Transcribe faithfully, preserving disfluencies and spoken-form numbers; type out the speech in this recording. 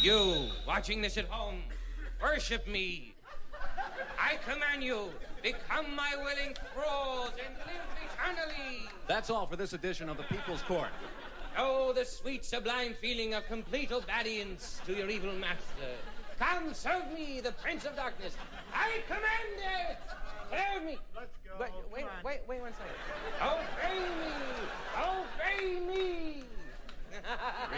You, watching this at home, worship me. I command you, become my willing thralls and live eternally. That's all for this edition of the People's Court. Oh, the sweet, sublime feeling of complete obedience to your evil master. Come, serve me, the Prince of Darkness. I command it! Serve me. Let's go. But, wait, wait, wait one second.